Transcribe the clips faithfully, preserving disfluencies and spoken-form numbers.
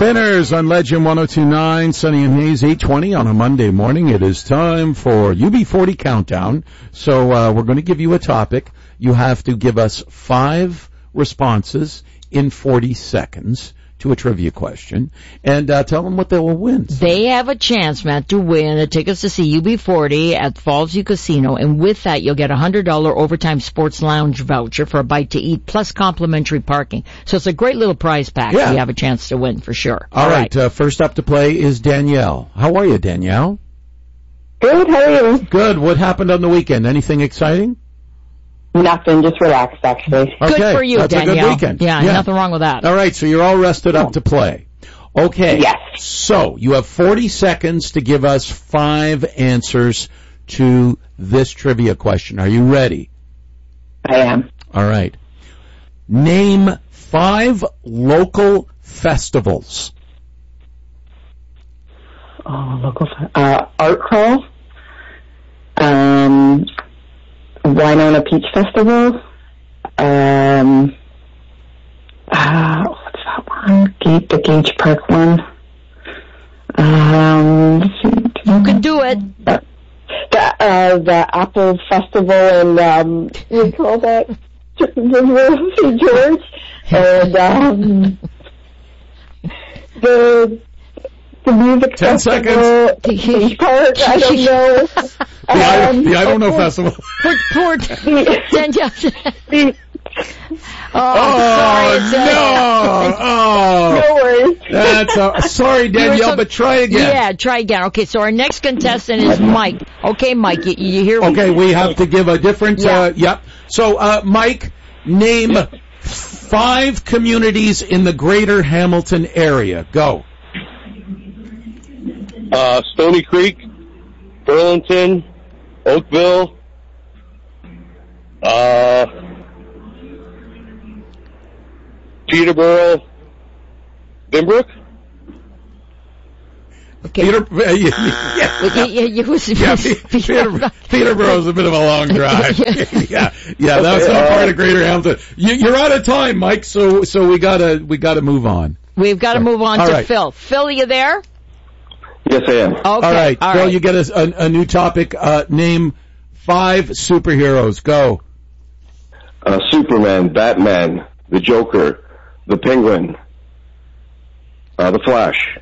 Spinners on Legend one oh two point nine, Sunny and Haze, eight twenty on a Monday morning. It is time for U B forty Countdown. So uh, we're going to give you a topic. You have to give us five responses in forty seconds to a trivia question, and uh, tell them what they will win. They have a chance, Matt, to win the tickets to see U B forty at Fallsview Casino, and with that, you'll get a one hundred dollars Overtime Sports Lounge voucher for a bite to eat, plus complimentary parking. So it's a great little prize pack. Yeah. You have a chance to win, for sure. All, All right, right. Uh, first up to play is Danielle. How are you, Danielle? Good, how are you? Good. What happened on the weekend? Anything exciting? Nothing, just relaxed, actually. Okay, good for you, that's Danielle. A good weekend. Yeah, yeah, nothing wrong with that. All right, so you're all rested up to play. Okay. Yes. So you have forty seconds to give us five answers to this trivia question. Are you ready? I am. All right. Name five local festivals. Oh, local, uh, Art Crawl. Um... Winona Peach Festival. Um, uh, what's that one? Gate, the Gage Park one. Um, you can do it. Uh, the, uh, the Apple Festival and, um, we call that Saint George. And, um, the, the music Ten festival. seconds. Park, I don't know. The, I, um, the I Don't Know Festival. Poor, poor Danielle. oh, oh sorry, no! Oh, no worries. That's uh, sorry, Danielle, so, but try again. Yeah, try again. Okay, so our next contestant is Mike. Okay, Mike, you, you hear me? Okay, we have to give a different. Yeah. Uh, yep. So, uh, Mike, name five communities in the Greater Hamilton area. Go. Uh, Stony Creek, Burlington, Oakville, uh, Peterborough, Binbrook. Okay. Peter, uh, yeah, yeah, yeah. You, you was, yeah, Peter, Peterborough's a bit of a long drive. yeah, yeah, that's not part of Greater Hamilton. You, you're out of time, Mike. So, so we gotta, we gotta move on. We've got to move on All to right. Phil. Phil, are you there? Yes, I am. Okay. All right, All Phil, right. you get us a, a new topic. Uh, name five superheroes. Go. Uh, Superman, Batman, the Joker, the Penguin, uh, the Flash.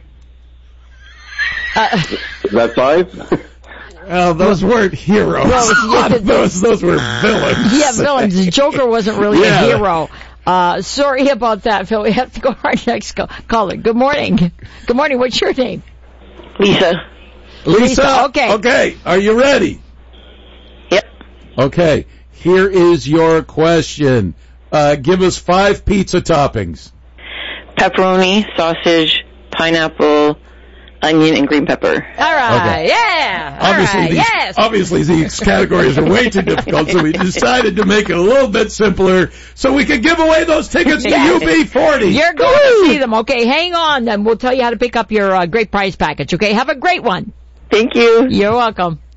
Uh, Is that five? Well, those weren't heroes. No, those, those were villains. Yeah, villains. The Joker wasn't really yeah. a hero. Uh, sorry about that, Phil. We have to go to our next call- caller. Good morning. Good morning. What's your name? Lisa. Lisa. Lisa, okay. Okay. Are you ready? Yep. Okay. Here is your question. Uh, give us five pizza toppings. Pepperoni, sausage, pineapple, onion, and green pepper. All right. Okay. Yeah. All obviously, right. these, Yes. obviously these categories are way too difficult, so we decided to make it a little bit simpler so we could give away those tickets to U B forty. You're going to see them. Okay, hang on, then we'll tell you how to pick up your uh, great prize package. Okay, have a great one. Thank you. You're welcome.